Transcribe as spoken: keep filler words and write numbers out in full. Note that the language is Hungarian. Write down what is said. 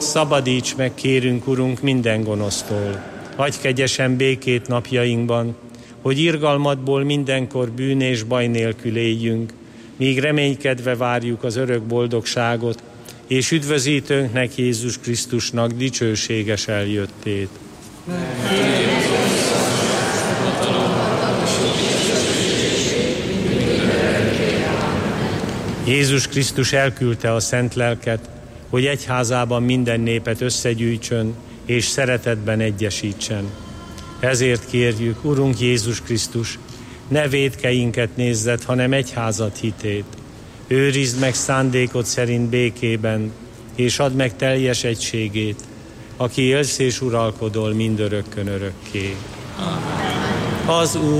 szabadíts meg, kérünk, Urunk, minden gonosztól. Adj kegyesen békét napjainkban, hogy irgalmadból mindenkor bűn és baj nélkül éljünk, míg reménykedve várjuk az örök boldogságot, és üdvözítőnknek, Jézus Krisztusnak dicsőséges eljöttét. Jézus Krisztus elküldte a szent lelket, hogy egyházában minden népet összegyűjtsön, és szeretetben egyesítsen. Ezért kérjük, Urunk Jézus Krisztus, ne vétkeinket nézzed, hanem egyházat hitét. Őrizd meg szándékod szerint békében, és add meg teljes egységét, aki élsz és uralkodol mindörökkön örökké. Amen. Az Úr